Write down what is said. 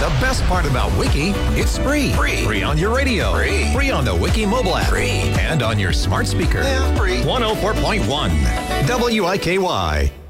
The best part about Wiki, it's free. Free on your radio. Free on the Wiki mobile app. And on your smart speaker. 104.1 WIKY.